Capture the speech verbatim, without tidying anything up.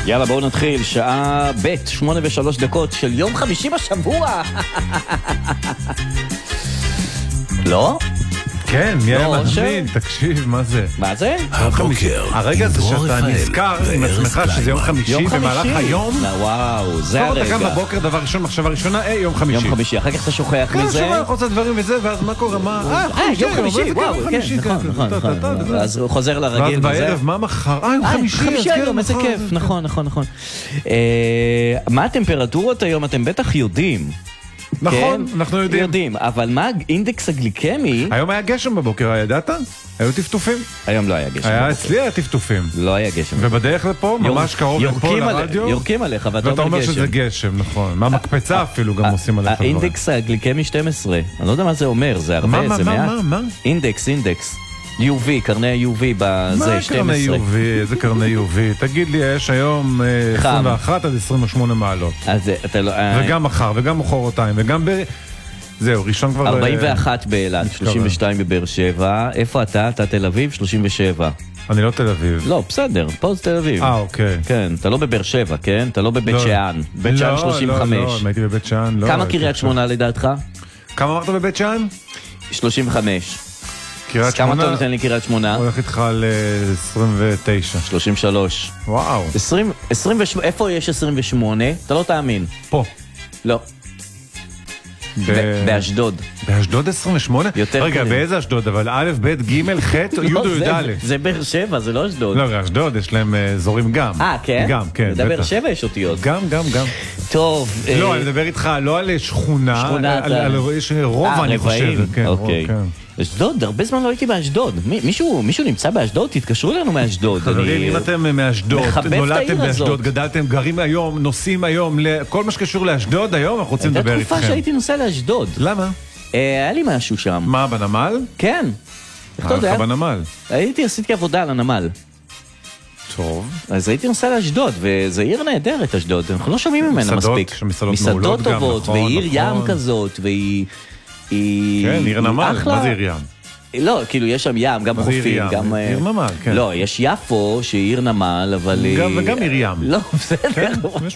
יאללה, בואו נתחיל, שעה ב', שמונה ושלוש דקות של יום חמישי בשבוע. לא? כן, מי היה מאמין? תקשיב, מה זה? מה זה? הבוקר. הרגע זה שאתה נזכר עם עצמך שזה יום חמישי במהלך היום. וואו, זה הרגע. אתה קם בבוקר, דבר ראשון, מחשבה ראשונה, אה, יום חמישי. יום חמישי, אחר כך אתה שוכח כן, מזה. כן, שומע, חוצה דברים וזה, ואז מה קורה? מה? אה, יום חמישי, וואו, כן, נכון, נכון, נכון. אז הוא חוזר לרגיל. ואז בערב, מה מחר? אה, יום חמישי. חמישי היום, איזה כיף, נכון, נכון, נכון. מה הטמפרטורות היום? אתם בטח יודעים. נכון, אנחנו יודעים. יודעים, אבל מה האינדקס הגליקמי? היום היה גשם בבוקר, ידעת? היו טפטופים. היום לא היה גשם. היה אצלי היה טפטופים. לא היה גשם. ובדרך לפה, ממש קרוב לפה לרדיו. יורקים עליך, ואתה ואתה אומר שזה גשם, נכון. מהמקפצה אפילו גם עושים עליך דברים. האינדקס הגליקמי שתים עשרה. אני לא יודע מה זה אומר, זה הרבה, זה מעט. מה, מה, מה? אינדקס, אינדקס. יו וי, קרני ה-יו וי בזה, שתים עשרה. מה קרני יו וי? איזה קרני יו וי? תגיד לי, יש היום עשרים ואחת עד עשרים ושמונה מעלות. וגם מחר, וגם מחרתיים, וגם ב... זהו, ראשון כבר... ארבעים ואחת באילת, שלושים ושתיים בבאר שבע. איפה אתה? אתה תל אביב? שלושים ושבע. אני לא תל אביב. לא, בסדר, פה זה תל אביב. אה, אוקיי. כן, אתה לא בבאר שבע, כן? אתה לא בבית שאן. בית שאן שלושים וחמש. לא, לא, הייתי בבית שאן, לא. כמה קריית שמונה לדעתך? כמה אמרת בבית שאן? שלושים וחמש. קריית שמונה? כמה אתה נותן לי קריית שמונה? הולך איתך ל-עשרים ותשע. שלושים ושלוש. וואו. עשרים ושמונה, איפה יש עשרים ושמונה? אתה לא תאמין. פה. לא. באשדוד. באשדוד עשרים ושמונה? רגע, באיזה אשדוד? אבל א', ב', ג', ח', י' או י'. זה באר שבע, זה לא אשדוד. לא, באשדוד יש להם אזורים גם. אה, כן? גם, כן, בטח. בבאר שבע יש אותיות. גם, גם, גם. טוב. לא, אני מדבר איתך לא על שכונה, על רובע, אני חושב. אוקיי. אשדוד, הרבה זמן לא הייתי באשדוד. מישהו נמצא באשדוד? תתקשרו אלינו מאשדוד. חברים, אם אתם מאשדוד, נולדתם באשדוד, גדלתם, גרים היום, נוסעים היום, כל מה שקשור לאשדוד היום, אנחנו רוצים לדבר איתכם. הייתה תקופה שהייתי נוסע לאשדוד. למה? היה לי משהו שם. מה, בנמל? כן. איך אתה יודע? בנמל. הייתי, עשיתי עבודה על הנמל. טוב. אז הייתי נוסע לאשדוד, וזה עיר נהדרת אשדוד, אנחנו לא שומעים ממנה מספיק. מסעדות טובות, ועיר ים כזאת, והיא... כן, עיר נמל, מה זה עיר ים? לא, כאילו יש שם ים, גם חופים, גם... עיר נמל, כן. לא, יש יפו שהיא עיר נמל, אבל... וגם עיר ים. לא, בסדר.